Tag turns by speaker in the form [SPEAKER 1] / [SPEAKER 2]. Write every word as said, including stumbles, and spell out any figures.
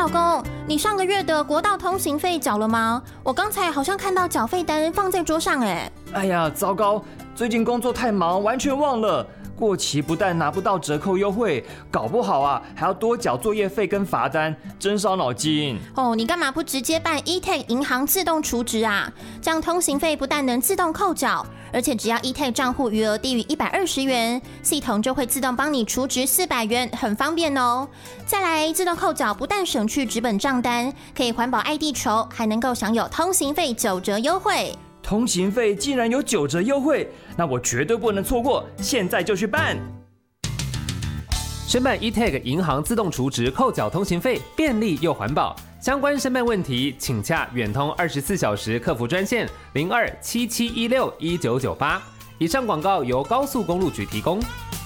[SPEAKER 1] 老公，你上个月的国道通行费缴了吗？我刚才好像看到缴费单放在桌上哎。
[SPEAKER 2] 哎呀，糟糕，最近工作太忙，完全忘了。过期不但拿不到折扣优惠，搞不好啊还要多缴作业费跟罚单，真伤脑筋。
[SPEAKER 1] 哦，你干嘛不直接办 E-Tag 银行自动储值啊？这样通行费不但能自动扣缴，而且只要 E-Tag 账户余额低于一百二十元，系统就会自动帮你储值四百元，很方便哦。再来，自动扣缴不但省去纸本账单，可以环保爱地球，还能够享有通行费九折优惠。
[SPEAKER 2] 通行费竟然有九折优惠，那我绝对不能错过，现在就去办。
[SPEAKER 3] 申办 E-Tag 银行自动储值扣缴通行费，便利又环保。相关申办问题，请洽远通二十四小时客服专线零二七七一六一九九八。以上广告由高速公路局提供。